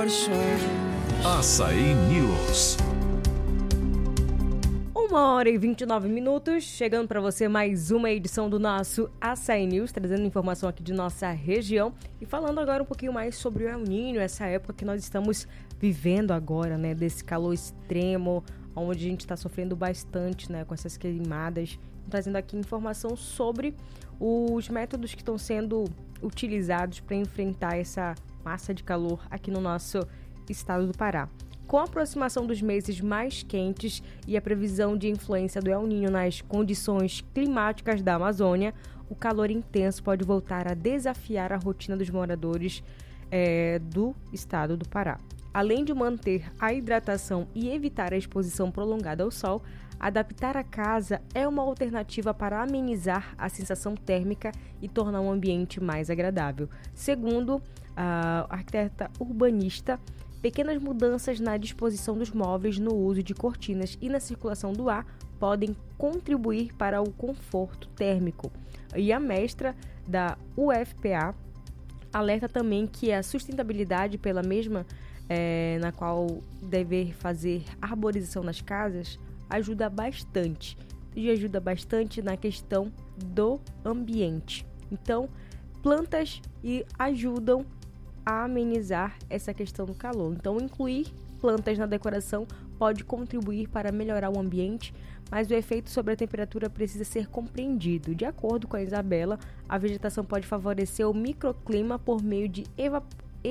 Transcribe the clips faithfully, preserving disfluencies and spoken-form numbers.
Açaí News. Uma hora e vinte e nove minutos, chegando para você mais uma edição do nosso Açaí News, trazendo informação aqui de nossa região e falando agora um pouquinho mais sobre o El Niño, essa época que nós estamos vivendo agora, né, desse calor extremo, onde a gente está sofrendo bastante, né, com essas queimadas, trazendo aqui informação sobre os métodos que estão sendo utilizados para enfrentar essa massa de calor aqui no nosso estado do Pará. Com a aproximação dos meses mais quentes e a previsão de influência do El Niño nas condições climáticas da Amazônia, o calor intenso pode voltar a desafiar a rotina dos moradores é, do estado do Pará. Além de manter a hidratação e evitar a exposição prolongada ao sol, adaptar a casa é uma alternativa para amenizar a sensação térmica e tornar o ambiente mais agradável. Segundo a arquiteta urbanista, pequenas mudanças na disposição dos móveis, no uso de cortinas e na circulação do ar podem contribuir para o conforto térmico. E a mestra da U F P A alerta também que a sustentabilidade pela mesma, é, na qual deve fazer arborização nas casas, ajuda bastante. E ajuda bastante na questão do ambiente. Então, plantas e ajudam a amenizar essa questão do calor. Então, incluir plantas na decoração pode contribuir para melhorar o ambiente, mas o efeito sobre a temperatura precisa ser compreendido. De acordo com a Isabela, a vegetação pode favorecer o microclima por meio de evap-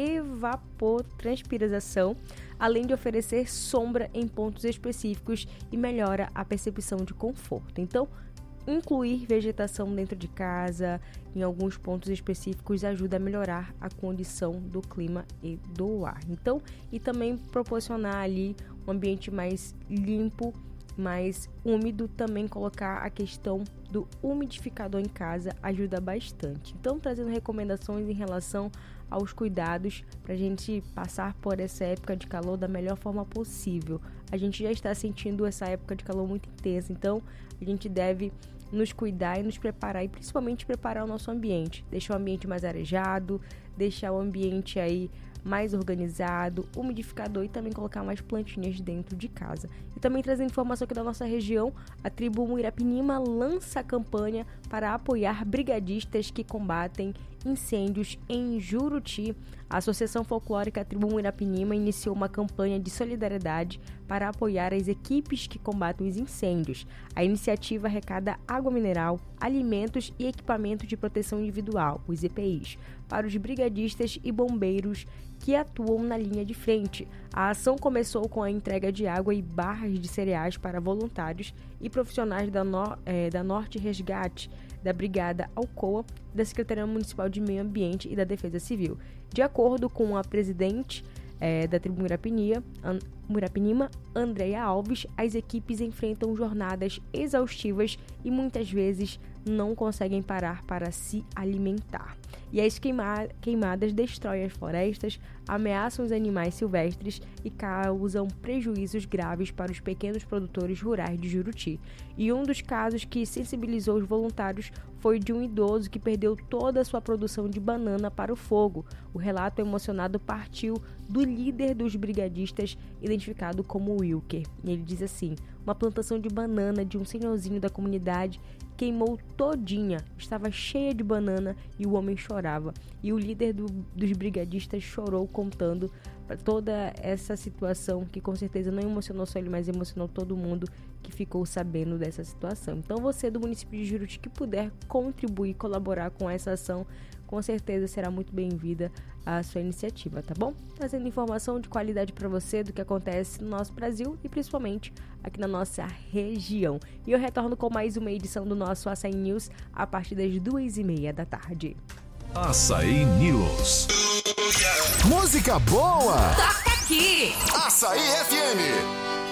evapotranspiração, além de oferecer sombra em pontos específicos e melhora a percepção de conforto. Então, incluir vegetação dentro de casa, em alguns pontos específicos, ajuda a melhorar a condição do clima e do ar. Então, e também proporcionar ali um ambiente mais limpo, mais úmido, também colocar a questão do umidificador em casa ajuda bastante. Então, trazendo recomendações em relação aos cuidados para a gente passar por essa época de calor da melhor forma possível. A gente já está sentindo essa época de calor muito intensa, então a gente deve nos cuidar e nos preparar, e principalmente preparar o nosso ambiente, deixar o ambiente mais arejado, deixar o ambiente aí mais organizado, umidificador e também colocar mais plantinhas dentro de casa. E também trazendo informação aqui da nossa região, a tribo Muirapinima lança a campanha para apoiar brigadistas que combatem incêndios em Juruti. A Associação Folclórica Tribo Muirapinima iniciou uma campanha de solidariedade para apoiar as equipes que combatem os incêndios. A iniciativa arrecada água mineral, alimentos e equipamento de proteção individual, os E P Is, para os brigadistas e bombeiros que atuam na linha de frente. A ação começou com a entrega de água e barras de cereais para voluntários e profissionais da, no, eh, da Norte Resgate, da Brigada Alcoa, da Secretaria Municipal de Meio Ambiente e da Defesa Civil. De acordo com a presidente eh, da tribo Muirapinima, An- Muirapinima, Andréia Alves, as equipes enfrentam jornadas exaustivas e muitas vezes não conseguem parar para se alimentar. E as queima- queimadas destroem as florestas, ameaçam os animais silvestres e causam prejuízos graves para os pequenos produtores rurais de Juruti. E um dos casos que sensibilizou os voluntários foi de um idoso que perdeu toda a sua produção de banana para o fogo. O relato emocionado partiu do líder dos brigadistas, identificado como Wilker. E ele diz assim: uma plantação de banana de um senhorzinho da comunidade queimou todinha, estava cheia de banana e o homem chorava. E o líder do, dos brigadistas chorou contando toda essa situação, que com certeza não emocionou só ele, mas emocionou todo mundo que ficou sabendo dessa situação. Então você do município de Juruti que puder contribuir, colaborar com essa ação, com certeza será muito bem-vinda a sua iniciativa, tá bom? Trazendo informação de qualidade para você do que acontece no nosso Brasil e principalmente aqui na nossa região. E eu retorno com mais uma edição do nosso Açaí News a partir das duas e meia da tarde. Açaí News. Música boa! Toca aqui! Açaí F M.